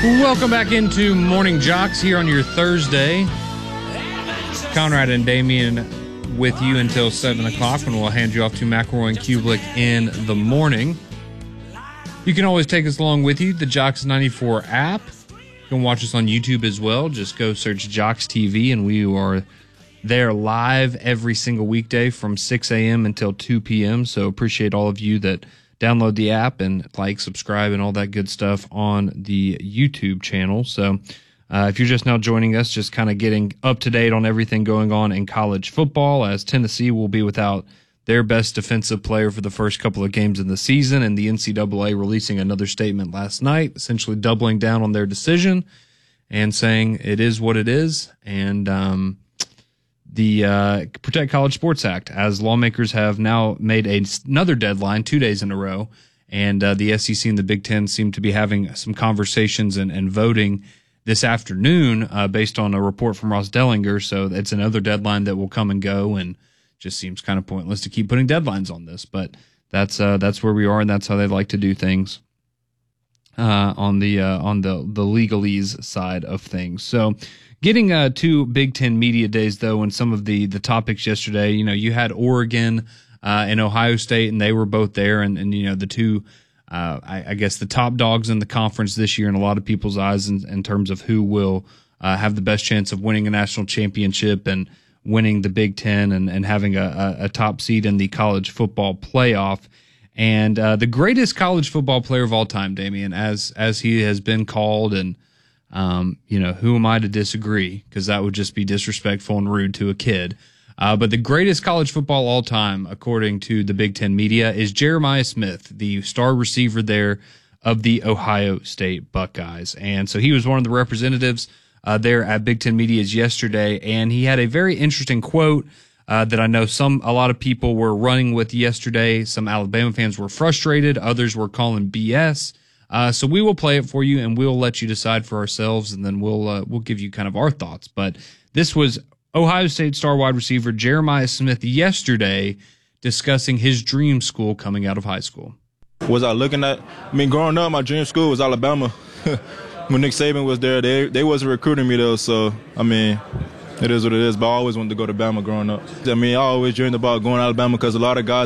Welcome back into Morning Jocks here on your Thursday. Conrad and Damien with you until 7 o'clock when we'll hand you off to McElroy and Kublik in the morning. You can always take us along with you, the Jocks 94 app. You can watch us on YouTube as well. Just go search Jocks TV, and we are there live every single weekday from 6 a.m. until 2 p.m. So appreciate all of you that download the app and like, subscribe, and all that good stuff on the YouTube channel. So if you're just now joining us, just kind of getting up to date on everything going on in college football, as Tennessee will be without their best defensive player for the first couple of games of the season, and the NCAA releasing another statement last night, essentially doubling down on their decision and saying it is what it is. And the Protect College Sports Act, as lawmakers have now made another deadline 2 days in a row, and the SEC and the Big Ten seem to be having some conversations and voting this afternoon based on a report from Ross Dellinger. So it's another deadline that will come and go, and just seems kind of pointless to keep putting deadlines on this. But that's where we are, and that's how they like to do things on the legalese side of things. So getting to Big Ten Media Days, though, and some of the topics yesterday, you had Oregon and Ohio State, and they were both there, and the two, I guess, the top dogs in the conference this year in a lot of people's eyes in terms of who will have the best chance of winning a national championship and winning the Big Ten and having a top seed in the college football playoff. And the greatest college football player of all time, Damien, as he has been called, and who am I to disagree? Because that would just be disrespectful and rude to a kid. But the greatest college football all time, according to the Big Ten media, is Jeremiah Smith, the star receiver there of the Ohio State Buckeyes. And so he was one of the representatives there at Big Ten Media's yesterday, and he had a very interesting quote that I know a lot of people were running with yesterday. Some Alabama fans were frustrated. Others were calling BS. So we will play it for you, and we'll let you decide for ourselves, and then we'll give you kind of our thoughts. But this was Ohio State star wide receiver Jeremiah Smith yesterday discussing his dream school coming out of high school. Was I looking at? Growing up, my dream school was Alabama. When Nick Saban was there, they wasn't recruiting me though. So it is what it is. But I always wanted to go to Bama growing up. I always dreamed about going to Alabama because a lot of guys